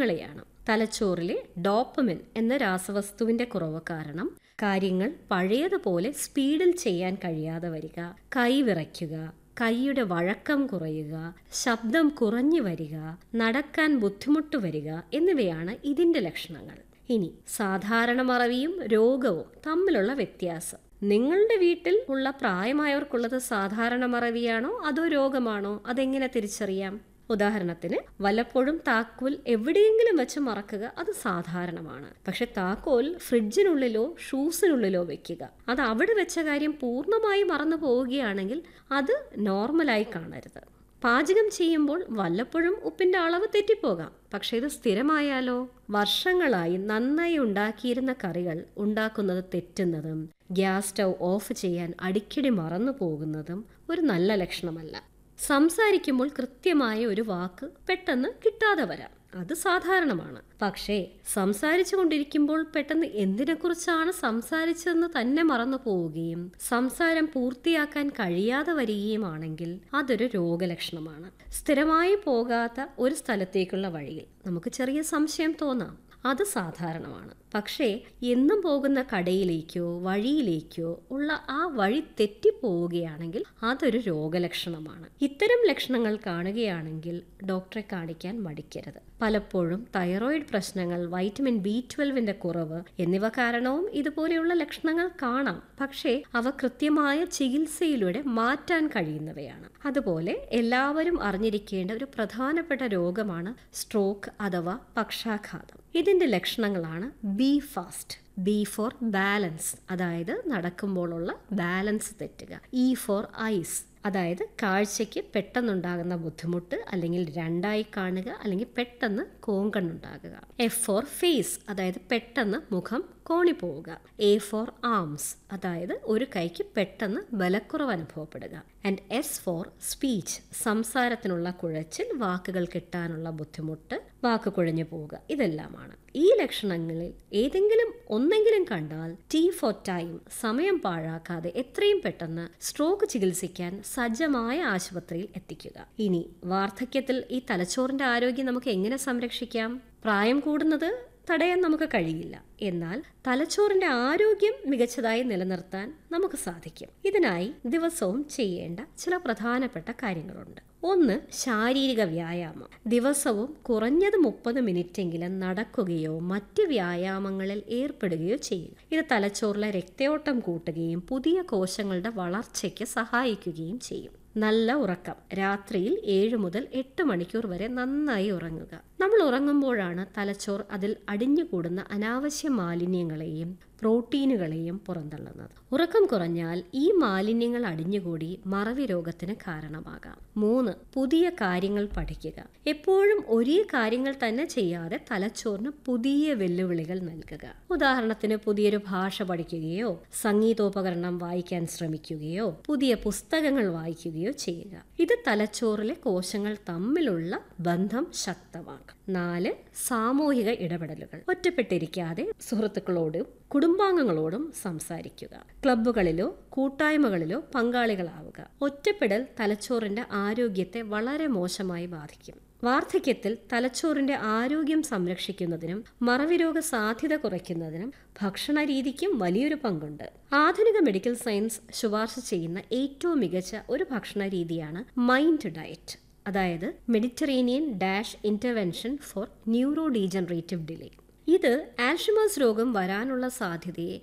കാര്യങ്ങളെയാണ്. തലച്ചോറിലെ ഡോപ്പമിൻ എന്ന രാസവസ്തുവിന്റെ കുറവ് കാരണം കാര്യങ്ങൾ പഴയതുപോലെ സ്പീഡിൽ ചെയ്യാൻ കഴിയാതെ വരിക, കൈ വിറയ്ക്കുക, കൈയുടെ വഴക്കം കുറയുക, ശബ്ദം കുറഞ്ഞു വരിക, നടക്കാൻ ബുദ്ധിമുട്ട് വരിക എന്നിവയാണ് ഇതിന്റെ ലക്ഷണങ്ങൾ. ഇനി സാധാരണ മറവിയും രോഗവും തമ്മിലുള്ള വ്യത്യാസം. നിങ്ങളുടെ വീട്ടിൽ ഉള്ള പ്രായമായവർക്കുള്ളത് സാധാരണ മറവിയാണോ അതോ രോഗമാണോ? അതെങ്ങനെ തിരിച്ചറിയാം? ഉദാഹരണത്തിന്, വല്ലപ്പോഴും താക്കോൽ എവിടെയെങ്കിലും വെച്ച് മറക്കുക, അത് സാധാരണമാണ്. പക്ഷെ താക്കോൽ ഫ്രിഡ്ജിനുള്ളിലോ ഷൂസിനുള്ളിലോ വെക്കുക, അത് അവിടെ വെച്ച കാര്യം പൂർണ്ണമായി മറന്നു പോവുകയാണെങ്കിൽ അത് നോർമലായി കാണരുത്. പാചകം ചെയ്യുമ്പോൾ വല്ലപ്പോഴും ഉപ്പിന്റെ അളവ് തെറ്റിപ്പോകാം. പക്ഷെ ഇത് സ്ഥിരമായാലോ? വർഷങ്ങളായി നന്നായി ഉണ്ടാക്കിയിരുന്ന കറികൾ ഉണ്ടാക്കുന്നത് തെറ്റുന്നതും ഗ്യാസ് സ്റ്റൗ ഓഫ് ചെയ്യാൻ അടിക്കടി മറന്നു പോകുന്നതും ഒരു നല്ല ലക്ഷണമല്ല. സംസാരിക്കുമ്പോൾ കൃത്യമായ ഒരു വാക്ക് പെട്ടെന്ന് കിട്ടാതെ വരാം, അത് സാധാരണമാണ്. പക്ഷേ സംസാരിച്ചു കൊണ്ടിരിക്കുമ്പോൾ പെട്ടെന്ന് എന്തിനെക്കുറിച്ചാണ് സംസാരിച്ചതെന്ന് തന്നെ മറന്നു പോവുകയും സംസാരം പൂർത്തിയാക്കാൻ കഴിയാതെ വരികയുമാണെങ്കിൽ അതൊരു രോഗലക്ഷണമാണ്. സ്ഥിരമായി പോകാത്ത ഒരു സ്ഥലത്തേക്കുള്ള വഴിയിൽ നമുക്ക് ചെറിയ സംശയം തോന്നാം, അത് സാധാരണമാണ്. പക്ഷേ എന്നും പോകുന്ന കടയിലേക്കോ വഴിയിലേക്കോ ഉള്ള ആ വഴി തെറ്റിപ്പോവുകയാണെങ്കിൽ അതൊരു രോഗലക്ഷണമാണ്. ഇത്തരം ലക്ഷണങ്ങൾ കാണുകയാണെങ്കിൽ ഡോക്ടറെ കാണിക്കാൻ മടിക്കരുത്. പലപ്പോഴും തൈറോയിഡ് പ്രശ്നങ്ങൾ, വൈറ്റമിൻ B12 കുറവ് എന്നിവ കാരണവും ഇതുപോലെയുള്ള ലക്ഷണങ്ങൾ കാണാം. പക്ഷേ അവ കൃത്യമായ ചികിത്സയിലൂടെ മാറ്റാൻ കഴിയുന്നവയാണ്. അതുപോലെ എല്ലാവരും അറിഞ്ഞിരിക്കേണ്ട ഒരു പ്രധാനപ്പെട്ട രോഗമാണ് സ്ട്രോക്ക് അഥവാ പക്ഷാഘാതം. ഇതിന്റെ ലക്ഷണങ്ങളാണ് B fast, B four balance, അതായത് നടക്കുമ്പോഴുള്ള ബാലൻസ് തെറ്റുക. ഇ ഫോർ ഐസ്, അതായത് കാഴ്ചയ്ക്ക് പെട്ടെന്നുണ്ടാകുന്ന ബുദ്ധിമുട്ട്, അല്ലെങ്കിൽ രണ്ടായി കാണുക, അല്ലെങ്കിൽ പെട്ടെന്ന് കോങ്കണ്ണുണ്ടാകുക. എഫ് ഫോർ ഫേസ്, അതായത് പെട്ടെന്ന് മുഖം കോണിപ്പോവുക. എ ഫോർ ആംസ്, അതായത് ഒരു കൈക്ക് പെട്ടെന്ന് ബലക്കുറവ് അനുഭവപ്പെടുക. ആൻഡ് എസ് ഫോർ സ്പീച്ച്, സംസാരത്തിനുള്ള കുഴച്ചിൽ, വാക്കുകൾ കിട്ടാനുള്ള ബുദ്ധിമുട്ട്, വാക്ക് കുഴഞ്ഞു പോവുക. ഇതെല്ലാമാണ്. ഈ ലക്ഷണങ്ങളിൽ ഏതെങ്കിലും ഒന്നെങ്കിലും കണ്ടാൽ ടി ഫോർ ടൈം, സമയം പാഴാക്കാതെ എത്രയും പെട്ടെന്ന് സ്ട്രോക്ക് ചികിത്സിക്കാൻ സജ്ജമായ ആശുപത്രിയിൽ എത്തിക്കുക. ഇനി വാർദ്ധക്യത്തിൽ ഈ തലച്ചോറിന്റെ ആരോഗ്യം നമുക്ക് എങ്ങനെ സംരക്ഷിക്കാം? പ്രായം കൂടുന്നത് തടയാൻ നമുക്ക് കഴിയില്ല, എന്നാൽ തലച്ചോറിന്റെ ആരോഗ്യം മികച്ചതായി നിലനിർത്താൻ നമുക്ക് സാധിക്കും. ഇതിനായി ദിവസവും ചെയ്യേണ്ട ചില പ്രധാനപ്പെട്ട കാര്യങ്ങളുണ്ട്. ഒന്ന്, ശാരീരിക വ്യായാമം. ദിവസവും കുറഞ്ഞത് 30 മിനിറ്റെങ്കിലും നടക്കുകയോ മറ്റ് വ്യായാമങ്ങളിൽ ഏർപ്പെടുകയോ ചെയ്യുക. ഇത് തലച്ചോറിലെ രക്തയോട്ടം കൂട്ടുകയും പുതിയ കോശങ്ങളുടെ വളർച്ചയ്ക്ക് സഹായിക്കുകയും ചെയ്യും. നല്ല ഉറക്കം. രാത്രിയിൽ 7 മുതൽ 8 മണിക്കൂർ വരെ നന്നായി ഉറങ്ങുക. നമ്മൾ ഉറങ്ങുമ്പോഴാണ് തലച്ചോർ അതിൽ അടിഞ്ഞുകൂടുന്ന അനാവശ്യ മാലിന്യങ്ങളെയും പ്രോട്ടീനുകളെയും പുറന്തള്ളുന്നത്. ഉറക്കം കുറഞ്ഞാൽ ഈ മാലിന്യങ്ങൾ അടിഞ്ഞുകൂടി മറവി രോഗത്തിന് കാരണമാകാം. 3, പുതിയ കാര്യങ്ങൾ പഠിക്കുക. എപ്പോഴും ഒരേ കാര്യങ്ങൾ തന്നെ ചെയ്യാതെ തലച്ചോറിന് പുതിയ വെല്ലുവിളികൾ നൽകുക. ഉദാഹരണത്തിന്, പുതിയൊരു ഭാഷ പഠിക്കുകയോ സംഗീതോപകരണം വായിക്കാൻ ശ്രമിക്കുകയോ പുതിയ പുസ്തകങ്ങൾ വായിക്കുകയോ ചെയ്യുക. ഇത് തലച്ചോറിലെ കോശങ്ങൾ തമ്മിലുള്ള ബന്ധം ശക്തമാക്കും. 4, സാമൂഹിക ഇടപെടലുകൾ. ഒറ്റപ്പെട്ടിരിക്കാതെ സുഹൃത്തുക്കളോടും കുടുംബാംഗങ്ങളോടും സംസാരിക്കുക. ക്ലബ്ബുകളിലോ കൂട്ടായ്മകളിലോ പങ്കാളികളാവുക. ഒറ്റപ്പെടൽ തലച്ചോറിന്റെ ആരോഗ്യത്തെ വളരെ മോശമായി ബാധിക്കും. വാർദ്ധക്യത്തിൽ തലച്ചോറിന്റെ ആരോഗ്യം സംരക്ഷിക്കുന്നതിനും മറവിരോഗ സാധ്യത കുറയ്ക്കുന്നതിനും ഭക്ഷണ രീതിക്കും വലിയൊരു പങ്കുണ്ട്. ആധുനിക മെഡിക്കൽ സയൻസ് ശുപാർശ ചെയ്യുന്ന ഏറ്റവും മികച്ച ഒരു ഭക്ഷണ രീതിയാണ് മൈൻഡ് ഡയറ്റ്, അതായത് Mediterranean intervention four neuro degenerative delay. ഇത് ആൽഷിമേഴ്സ് രോഗം വരാനുള്ള സാധ്യതയെ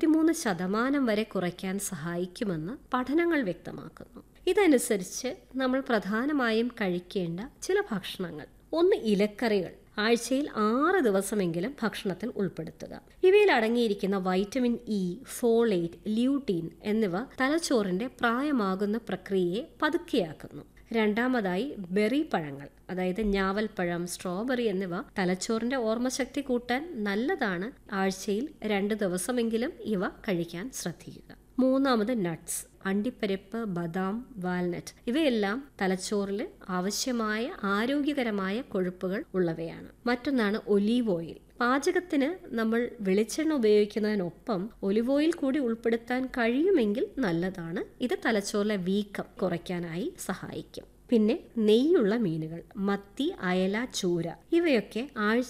53% വരെ കുറയ്ക്കാൻ സഹായിക്കുമെന്ന് പഠനങ്ങൾ വ്യക്തമാക്കുന്നു. ഇതനുസരിച്ച് നമ്മൾ പ്രധാനമായും കഴിക്കേണ്ട ചില ഭക്ഷണങ്ങൾ: 1, ഇലക്കറികൾ. ആഴ്ചയിൽ 6 ദിവസമെങ്കിലും ഭക്ഷണത്തിൽ ഉൾപ്പെടുത്തുക. ഇവയിൽ അടങ്ങിയിരിക്കുന്ന വൈറ്റമിൻ ഇ, ഫോളേറ്റ്, ല്യൂട്ടീൻ എന്നിവ തലച്ചോറിന്റെ പ്രായമാകുന്ന പ്രക്രിയയെ പതുക്കെയാക്കുന്നു. രണ്ടാമതായി, ബെറി പഴങ്ങൾ, അതായത് ഞാവൽപ്പഴം, സ്ട്രോബെറി എന്നിവ തലച്ചോറിന്റെ ഓർമ്മശക്തി കൂട്ടാൻ നല്ലതാണ്. ആഴ്ചയിൽ 2 ദിവസമെങ്കിലും ഇവ കഴിക്കാൻ ശ്രദ്ധിക്കുക. 3, നട്ട്സ്, അണ്ടിപ്പരിപ്പ്, ബദാം, വാൽനട്ട് ഇവയെല്ലാം തലച്ചോറിൽ ആവശ്യമായ ആരോഗ്യകരമായ കൊഴുപ്പുകൾ ഉള്ളവയാണ്. മറ്റൊന്നാണ് ഒലീവ് ഓയിൽ. പാചകത്തിന് നമ്മൾ വെളിച്ചെണ്ണ ഉപയോഗിക്കുന്നതിനൊപ്പം ഒലിവ് ഓയിൽ കൂടി ഉൾപ്പെടുത്താൻ കഴിയുമെങ്കിൽ നല്ലതാണ്. ഇത് തലച്ചോറിലെ വീക്കം കുറയ്ക്കാനായി സഹായിക്കും. പിന്നെ നെയ്യുള്ള മീനുകൾ, മത്തി, അയല, ചൂര ഇവയൊക്കെ ആഴ്ച